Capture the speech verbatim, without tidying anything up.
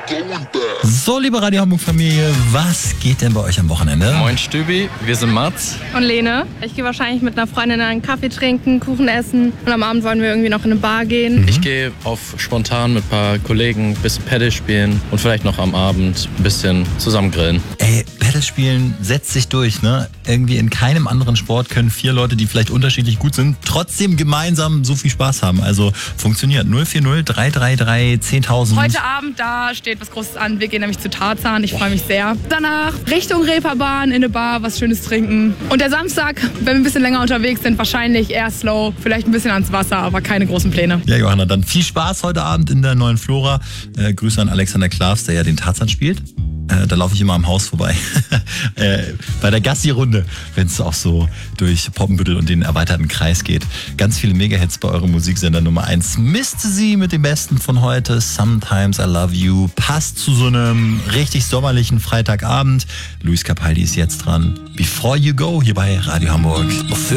So, liebe Radio Hamburg-Familie, was geht denn bei euch am Wochenende? Moin Stübi, wir sind Mats. Und Lene. Ich gehe wahrscheinlich mit einer Freundin einen Kaffee trinken, Kuchen essen und am Abend wollen wir irgendwie noch in eine Bar gehen. Mhm. Ich gehe auf spontan mit ein paar Kollegen ein bisschen Paddle spielen und vielleicht noch am Abend ein bisschen zusammen grillen. Ey, Paddle spielen setzt sich durch, ne? Irgendwie in keinem anderen Sport können vier Leute, die vielleicht unterschiedlich gut sind, trotzdem gemeinsam so viel Spaß haben. Also funktioniert. null vier null drei drei drei zehntausend. Heute Abend, da steht was Großes an. Wir gehen nämlich zu Tarzan. Ich freue mich sehr. Danach Richtung Reeperbahn in eine Bar, was Schönes trinken. Und der Samstag, wenn wir ein bisschen länger unterwegs sind, wahrscheinlich eher slow. Vielleicht ein bisschen ans Wasser, aber keine großen Pläne. Ja, Johanna, dann viel Spaß heute Abend in der neuen Flora. Äh, Grüße an Alexander Klavs, der ja den Tarzan spielt. Äh, da laufe ich immer am Haus vorbei. äh, bei der Gassi-Runde, wenn es auch so durch Poppenbüttel und den erweiterten Kreis geht. Ganz viele Megahits bei eurem Musiksender Nummer eins. Misste sie mit dem Besten von heute. Sometimes I Love You. Passt zu so einem richtig sommerlichen Freitagabend. Luis Capaldi ist jetzt dran. Before You Go hier bei Radio Hamburg.